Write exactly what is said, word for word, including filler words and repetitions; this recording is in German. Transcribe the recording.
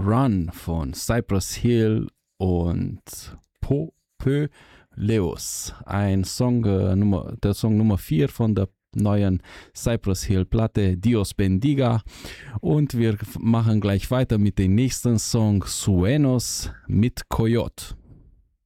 Run von Cypress Hill und Popöleus. Ein Song, äh, Nummer, der Song Nummer vier von der neuen Cypress Hill Platte Dios Bendiga. Und wir machen gleich weiter mit dem nächsten Song Suenos mit Coyote.